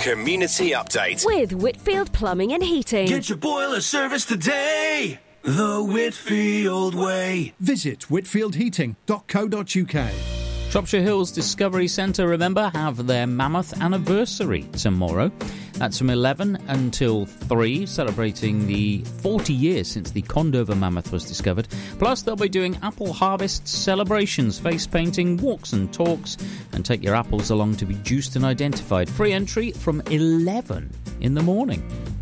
Community Update with Whitfield Plumbing and Heating. Get your boiler service today, the Whitfield way. Visit whitfieldheating.co.uk. Shropshire Hills Discovery Centre, remember, have their mammoth anniversary tomorrow. That's from 11 until 3, celebrating the 40 years since the Condover mammoth was discovered. Plus, they'll be doing apple harvest celebrations, face painting, walks and talks, and take your apples along to be juiced and identified. Free entry from 11 in the morning.